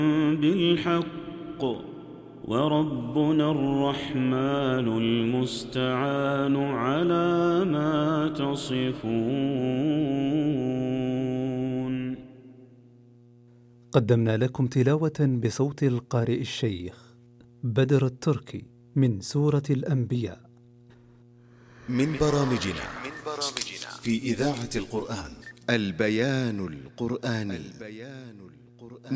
بالحق وربنا الرحمن المستعان على ما تصفون. قدمنا لكم تلاوة بصوت القارئ الشيخ بدر التركي من سورة الأنبياء من برامجنا في إذاعة القرآن البيان القرآني.